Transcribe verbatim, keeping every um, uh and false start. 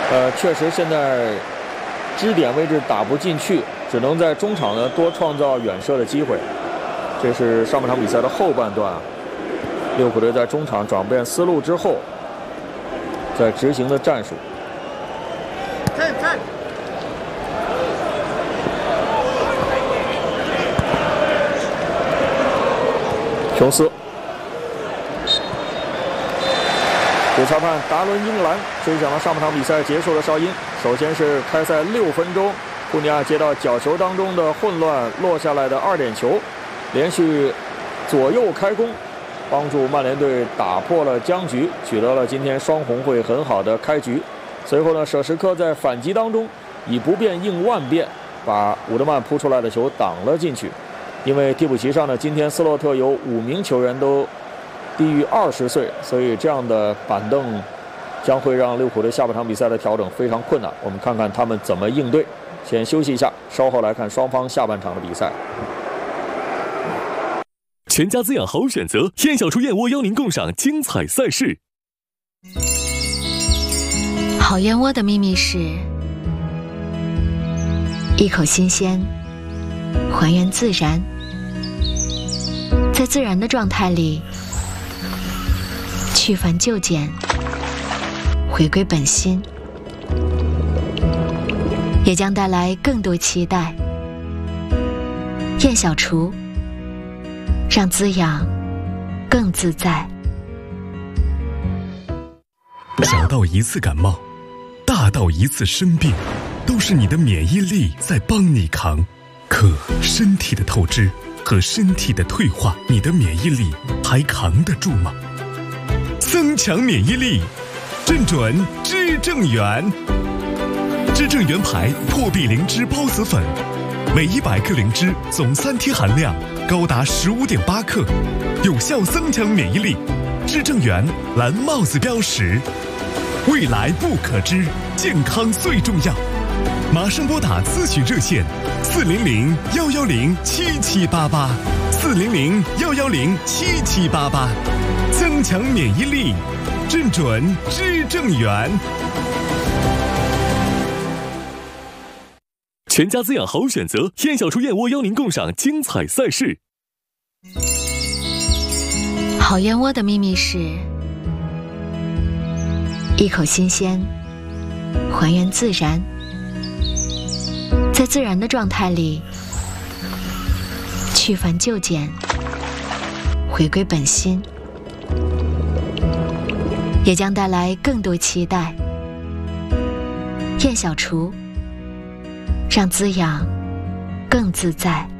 呃，确实现在支点位置打不进去，只能在中场呢多创造远射的机会。这是上半场比赛的后半段啊，利物浦队在中场转变思路之后，在执行的战术。琼斯。主裁判达伦·英格兰吹响了上半场比赛结束的哨音。首先是开赛六分钟，库尼亚接到角球当中的混乱落下来的二点球，连续左右开弓，帮助曼联队打破了僵局，取得了今天双红会很好的开局。随后呢，舍什科在反击当中以不变应万变，把伍德曼扑出来的球挡了进去。因为替补席上呢，今天斯洛特有五名球员都低于二十岁，所以这样的板凳将会让利物浦队下半场比赛的调整非常困难。我们看看他们怎么应对。先休息一下，稍后来看双方下半场的比赛。 全家滋养好选择，燕小厨燕窝邀您共赏精彩赛事。 好燕窝的秘密是一口新鲜，还原自然，在自然的状态里去繁就简，回归本心，也将带来更多期待。燕小厨，让滋养更自在。 小到一次感冒，大到一次生病，都是你的免疫力在帮你扛。可身体的透支和身体的退化，你的免疫力还扛得住吗？增强免疫力，正准知正元。知正元牌破壁灵芝孢子粉，每一百克灵芝总三贴含量高达十五点八克，有效增强免疫力。知正元蓝帽子标识，未来不可知，健康最重要。马上拨打咨询热线四零零幺幺零七七八八，四零零幺幺零七七八八，增强免疫力，正准知正元。全家滋养好选择，燕小厨燕窝邀您共赏精彩赛事。 好燕窝的秘密是一口新鲜，还原自然，在自然的状态里去繁就简，回归本心，也将带来更多期待。燕小厨，让滋养更自在。